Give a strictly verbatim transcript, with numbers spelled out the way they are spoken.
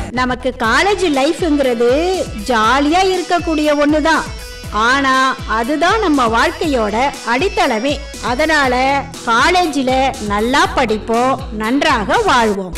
நமக்கு காலேஜ் லைஃப்ங்கிறது ஜாலியா இருக்கக்கூடிய ஒண்ணுதான். ஆனா அதுதான் நம்ம வாழ்க்கையோட அடித்தளமே. அதனால காலேஜில் நல்லா படிப்போம், நன்றாக வாழ்வோம்.